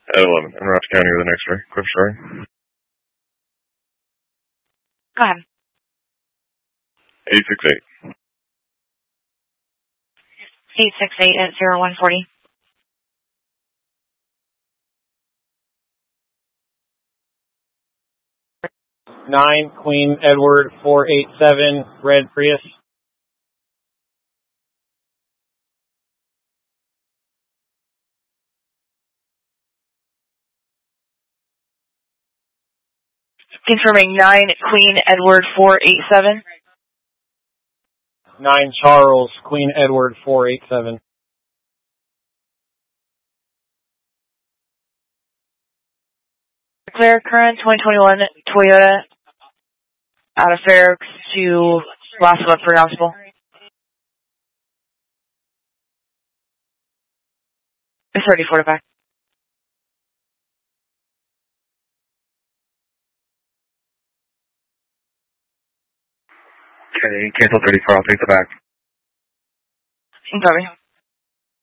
At 11, in Ross County with the next story. Quick story. Go ahead. 868. 868 at 0140. Nine Queen Edward 487 red Prius. Confirming 9 Queen Edward 487. 9 Charles Queen Edward 487. Clear current 2021 Toyota out of Fair Oaks to Rossville for Knoxville. It's already Fortified. Okay, cancel 34, I'll take the back. Copy.